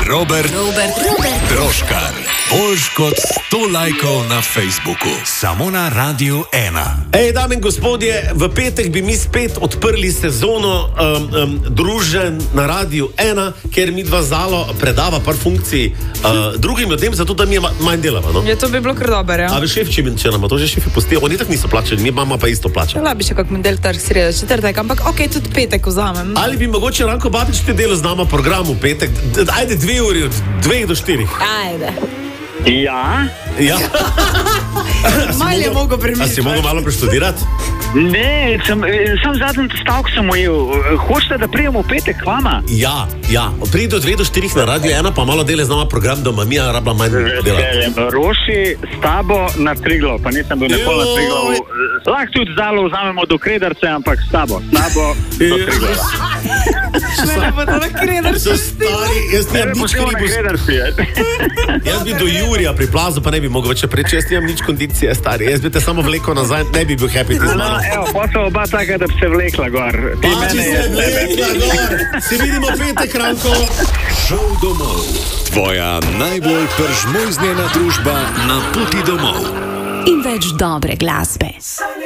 Robert Troškar. Boljš kot 100 lajkov na Facebooku. Samo na Radiu 1. Ej, dame in gospodje, v petek bi mi spet odprli sezono druženj na Radiu 1, ker mi dva zalo predava par funkcij drugim ljudem, zato da mi manj delamo. No? Ja, to bi bilo kar dobro, ja. A vi šef, če nam to že šefi pustijo, oni tako niso plačali, mi imamo pa isto plačo. Ja, bi še kak model trg sreda, četrtek, ampak ok, tudi petek vzamem. Ali bi mogoče Ranko Babič te delo z nama programu petek? Ajde 2 uri, od 2 do 4. Ajde. Ja? Ja. Malo je mogo A premisliti. si mogo malo preštudirati? Ne, sam zadnji stavek sem ujel. Hočete, da prijemo v petek k vama? Ja. Pridi do 2 do 4 na Radio 1, pa malo dele z nama program, doma mi je rabila manj delati. Roši s tabo na Triglav, pa nisem bil nepol na Triglav. Lahko tudi zalo vzamemo do Kredarce, ampak s tabo do Triglav. Šle pa to na kreder So stari, jaz nimam nič krivo. Jaz bi do Jurija pri plazu, pa ne bi mogel več preči, jaz nimam nič kondicije, stari. Jaz bi te samo vlekel nazaj, ne bi bil happy ti z mano. Evo, pa so oba taka, da bi se vlekla gor. Pači se vlekla gor, se vidimo petek, Ranko. Šel domov. Tvoja najbolj peržmojznjena družba na poti domov. In več dobre glasbe.